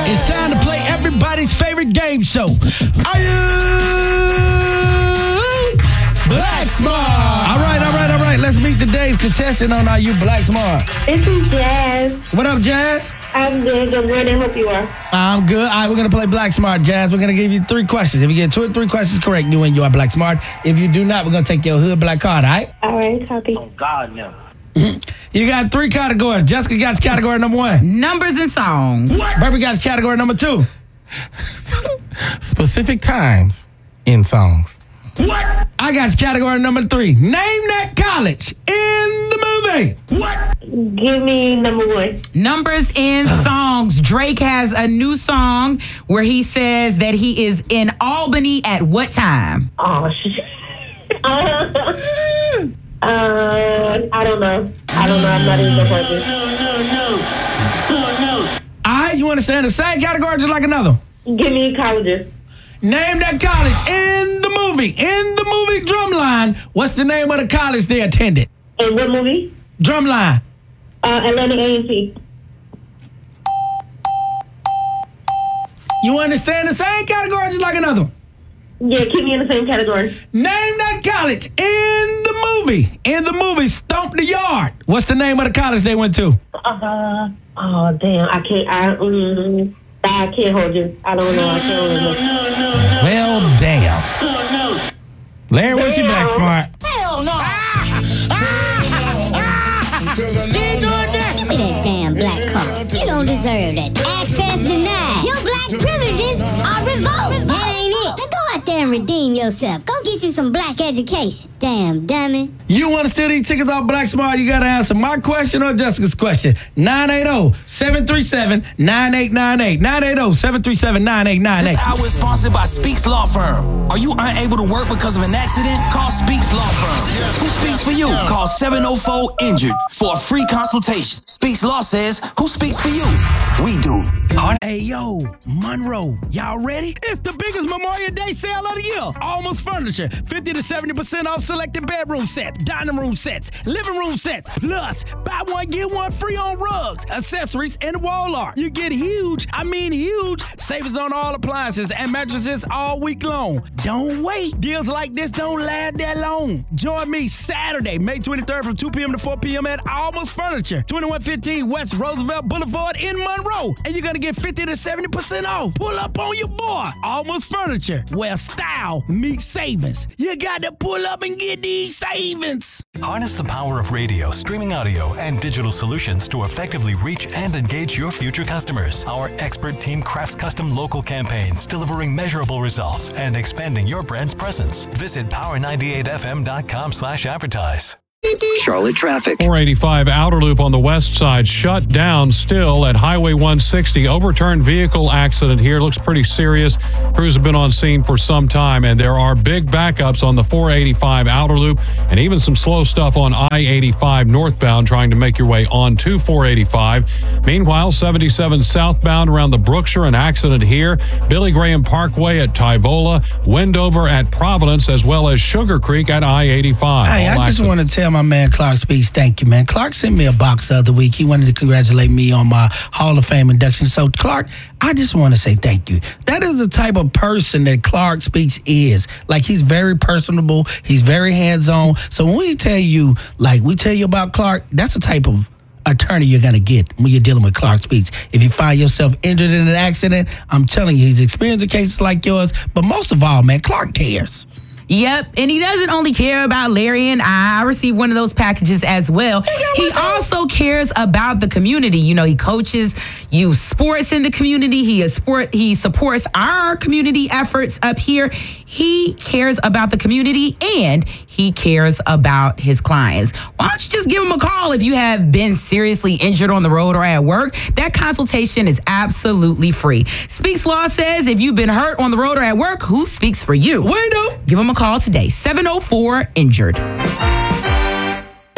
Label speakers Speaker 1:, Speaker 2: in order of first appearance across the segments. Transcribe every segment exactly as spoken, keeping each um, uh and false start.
Speaker 1: It's time to play everybody's favorite game show. Are you Black Smart? All right, all right, all right. Let's meet today's contestant on Are You Black Smart.
Speaker 2: This is Jazz.
Speaker 1: What up, Jazz?
Speaker 2: I'm good. Good morning. Hope you are.
Speaker 1: I'm good. All right, we're going to play Black Smart, Jazz. We're going to give you three questions. If you get two or three questions correct, you win. You are Black Smart. If you do not, we're going to take your hood black card, all right?
Speaker 2: All right, copy.
Speaker 3: Oh, God, no.
Speaker 1: You got three categories. Jessica got category number one.
Speaker 4: Numbers and songs.
Speaker 1: What? Burberry got category number two.
Speaker 5: Specific times in songs.
Speaker 1: What? I got category number three. Name that college in the movie. What?
Speaker 2: Give me number one.
Speaker 4: Numbers and songs. Drake has a new song where he says that he is in Albany at what time?
Speaker 2: Oh, shit. uh, uh, I don't know. I don't know. I'm not even going to
Speaker 3: No, no, no. No, no.
Speaker 1: All right, you want to stay in the same category or just like another?
Speaker 2: Give me colleges.
Speaker 1: Name that college in the movie. In the movie Drumline, what's the name of the college they attended?
Speaker 2: In what movie?
Speaker 1: Drumline.
Speaker 2: Uh, Atlantic A and T.
Speaker 1: You want to stay in the same category or just like another one?
Speaker 2: Yeah, keep me in the same category.
Speaker 1: Name that college in the movie. In the movie Stomp the Yard. What's the name of the college they went to?
Speaker 2: Uh, oh, damn. I can't. I, mm, I can't hold you. I don't know. I can't remember.
Speaker 3: No, no, no.
Speaker 5: Well, damn.
Speaker 3: No, no.
Speaker 5: Larry, what's your Black Smart?
Speaker 6: Hell no. Give me that damn black card. You don't deserve that. Access denied. Your black privileges are revoked. That ain't it. Now go out there and redeem yourself. Go get you some black education. Damn dummy.
Speaker 1: You want to steal these tickets off Black Smart, you got to answer my question or Jessica's question. nine eight zero, seven three seven, nine eight nine eight. nine eight zero, seven three seven, nine eight nine eight.
Speaker 7: This hour is sponsored by Speaks Law Firm. Are you unable to work because of an accident? Call Speaks Law Firm. Who speaks for you? Call seven oh four injured for a free consultation. Speaks Law says, who speaks for you? We do.
Speaker 1: Hey, yo, Monroe, y'all ready? It's the biggest Memorial Day sale of the year. Almost Furniture, fifty to seventy percent off selected bedroom sets, dining room sets, living room sets, plus buy one, get one free on rugs, accessories, and wall art. You get huge, I mean huge, savings on all appliances and mattresses all week long. Don't wait. Deals like this don't last that long. Join me Saturday, May twenty-third from two p.m. to four p.m. at Almost Furniture, twenty-one fifteen West Roosevelt Boulevard in Monroe. And you're going to get fifty to seventy percent off. Pull up on your boy, Almost Furniture, where style meets savings. You got to pull up and get these savings.
Speaker 8: Harness the power of radio, streaming audio, and digital solutions to effectively reach and engage your future customers. Our expert team crafts custom local campaigns, delivering measurable results and expanding your brand's presence. Visit power ninety-eight f m dot com slash advertise.
Speaker 9: Charlotte traffic.
Speaker 10: four eighty-five outer loop on the west side shut down still at Highway one sixty. Overturned vehicle accident here. Looks pretty serious. Crews have been on scene for some time, and there are big backups on the four eighty-five outer loop and even some slow stuff on I eighty-five northbound trying to make your way onto four eighty-five. Meanwhile, seventy-seven southbound around the Brookshire, an accident here. Billy Graham Parkway at Tyvola, Wendover at Providence, as well as Sugar Creek at I eighty-five.
Speaker 1: Hey,
Speaker 10: All
Speaker 1: I just
Speaker 10: accident-
Speaker 1: want to tell my man Clark Speaks, thank you, man. Clark sent me a box the other week. He wanted to congratulate me on my Hall of Fame induction. So, Clark, I just want to say thank you. That is the type of person that Clark Speaks is. Like, he's very personable. He's very hands-on. So when we tell you, like, we tell you about Clark, that's the type of attorney you're going to get when you're dealing with Clark Speaks. If you find yourself injured in an accident, I'm telling you, he's experienced cases like yours. But most of all, man, Clark cares.
Speaker 4: Yep, and he doesn't only care about Larry and I. I received one of those packages as well. He also cares about the community. You know, he coaches youth sports in the community. He is sport. He supports our community efforts up here. He cares about the community and he cares about his clients. Why don't you just give him a call if you have been seriously injured on the road or at work? That consultation is absolutely free. Speaks Law says if you've been hurt on the road or at work, who speaks for you?
Speaker 1: We do.
Speaker 4: Give him a call today, seven oh four injured.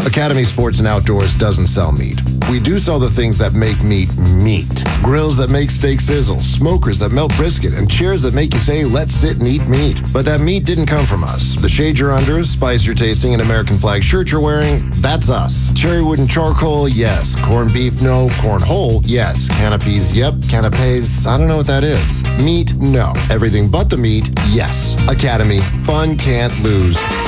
Speaker 11: Academy Sports and Outdoors doesn't sell meat. We do sell the things that make meat meat. Grills that make steak sizzle, smokers that melt brisket, and chairs that make you say, let's sit and eat meat. But that meat didn't come from us. The shade you're under, spice you're tasting, and American flag shirt you're wearing, that's us. Cherry wood and charcoal, yes. Corned beef, no. Corn whole, yes. Canopies, yep. Canapes, I don't know what that is. Meat, no. Everything but the meat, yes. Academy, fun can't lose.